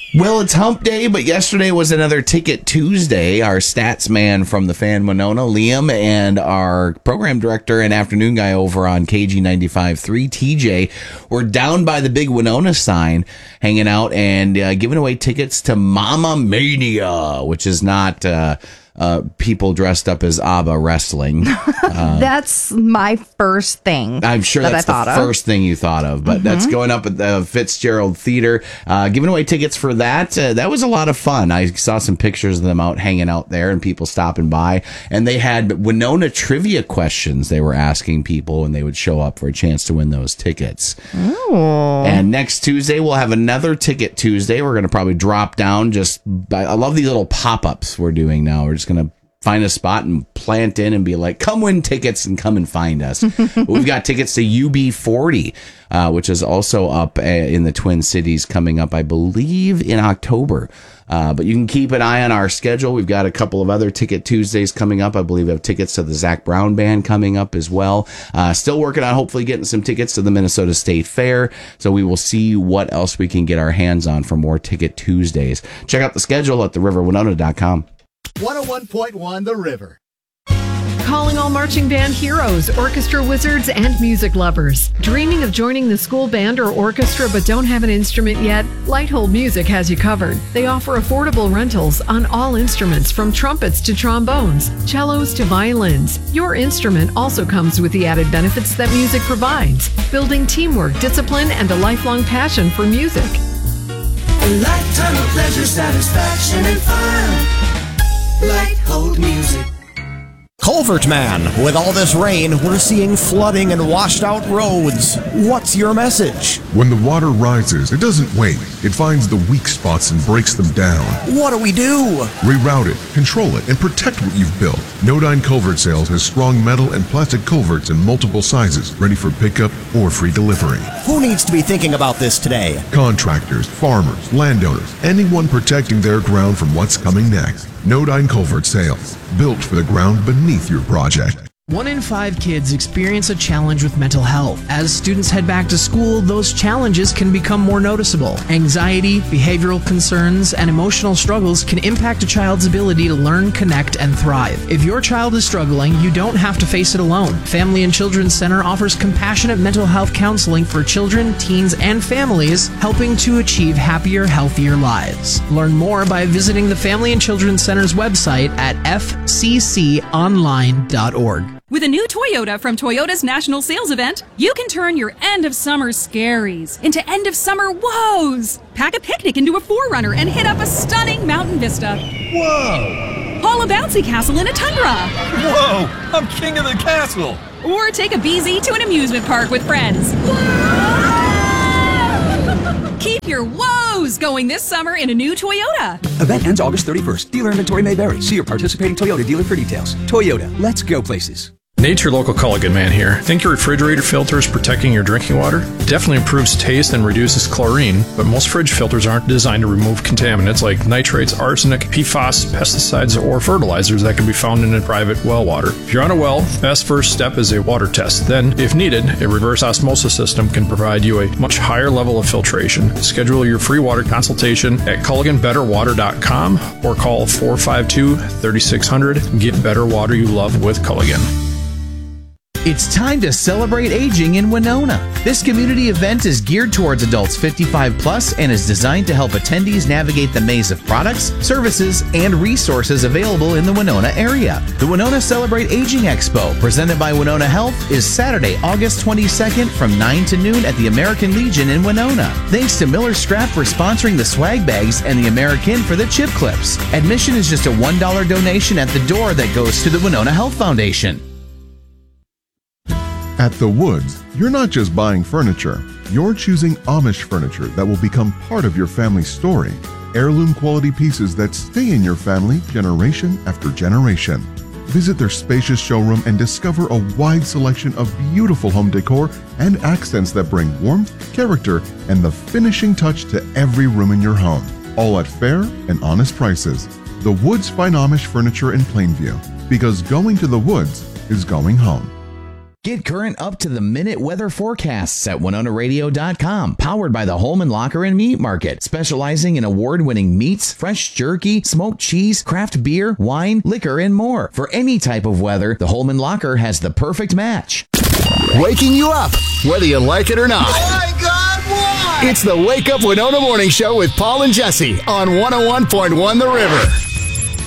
Well, it's Hump Day, but yesterday was another Ticket Tuesday. Our stats man from the Fan Winona, Liam, and our program director and afternoon guy over on KG 95.3, TJ, were down by the big Winona sign, hanging out and giving away tickets to Mama Mania, which is not people dressed up as ABBA wrestling. That's my first thing. I'm sure that's the first thing you thought of, but that's going up at the Fitzgerald Theater. Giving away tickets for that. That was a lot of fun. I saw some pictures of them out hanging out there and people stopping by. And they had Winona trivia questions they were asking people when they would show up for a chance to win those tickets. Ooh. And next Tuesday, we'll have another Ticket Tuesday. We're going to probably drop down I love these little pop-ups we're doing now. We're just going to find a spot and plant in and be like, come win tickets and come and find us. We've got tickets to UB40, which is also up in the Twin Cities coming up, I believe, in October. But you can keep an eye on our schedule. We've got a couple of other Ticket Tuesdays coming up. I believe we have tickets to the Zac Brown Band coming up as well. Still working on hopefully getting some tickets to the Minnesota State Fair. So we will see what else we can get our hands on for more Ticket Tuesdays. Check out the schedule at theriverwinona.com. 101.1 The River. Calling all marching band heroes, orchestra wizards, and music lovers. Dreaming of joining the school band or orchestra but don't have an instrument yet? Lighthold Music has you covered. They offer affordable rentals on all instruments from trumpets to trombones, cellos to violins. Your instrument also comes with the added benefits that music provides, building teamwork, discipline, and a lifelong passion for music. A lifetime of pleasure, satisfaction, and fun. Lighthold Music. Culvert Man, with all this rain, we're seeing flooding and washed out roads. What's your message? When the water rises, it doesn't wait. It finds the weak spots and breaks them down. What do we do? Reroute it, control it, and protect what you've built. Nodine Culvert Sales has strong metal and plastic culverts in multiple sizes, ready for pickup or free delivery. Who needs to be thinking about this today? Contractors, farmers, landowners, anyone protecting their ground from what's coming next. Nodine Culvert Sales, built for the ground beneath your project. 1 in 5 kids experience a challenge with mental health. As students head back to school, those challenges can become more noticeable. Anxiety, behavioral concerns, and emotional struggles can impact a child's ability to learn, connect, and thrive. If your child is struggling, you don't have to face it alone. Family and Children's Center offers compassionate mental health counseling for children, teens, and families, helping to achieve happier, healthier lives. Learn more by visiting the Family and Children's Center's website at fcconline.org. With a new Toyota from Toyota's National Sales Event, you can turn your end-of-summer scaries into end-of-summer woes. Pack a picnic into a 4Runner and hit up a stunning mountain vista. Whoa! Haul a bouncy castle in a Tundra. Whoa! I'm king of the castle! Or take a BZ to an amusement park with friends. Keep your woes going this summer in a new Toyota. Event ends August 31st. Dealer inventory may vary. See your participating Toyota dealer for details. Toyota, let's go places. Nate, your local Culligan man here. Think your refrigerator filter is protecting your drinking water? It definitely improves taste and reduces chlorine, but most fridge filters aren't designed to remove contaminants like nitrates, arsenic, PFAS, pesticides, or fertilizers that can be found in a private well water. If you're on a well, the best first step is a water test. Then, if needed, a reverse osmosis system can provide you a much higher level of filtration. Schedule your free water consultation at CulliganBetterWater.com or call 452-3600 and get better water you love with Culligan. It's time to celebrate aging in Winona. This community event is geared towards adults 55 plus and is designed to help attendees navigate the maze of products, services, and resources available in the Winona area. The Winona Celebrate Aging Expo, presented by Winona Health, is Saturday, August 22nd from 9 to noon at the American Legion in Winona. Thanks to Miller Strap for sponsoring the swag bags and the American for the chip clips. Admission is just a $1 donation at the door that goes to the Winona Health Foundation. At The Woods, you're not just buying furniture, you're choosing Amish furniture that will become part of your family's story. Heirloom quality pieces that stay in your family generation after generation. Visit their spacious showroom and discover a wide selection of beautiful home decor and accents that bring warmth, character, and the finishing touch to every room in your home. All at fair and honest prices. The Woods Fine Amish Furniture in Plainview. Because going to The Woods is going home. Get current up-to-the-minute weather forecasts at WinonaRadio.com. Powered by the Holman Locker and Meat Market, specializing in award-winning meats, fresh jerky, smoked cheese, craft beer, wine, liquor, and more. For any type of weather, the Holman Locker has the perfect match. Waking you up, whether you like it or not. Oh my God, why? It's the Wake Up Winona Morning Show with Paul and Jesse on 101.1 The River.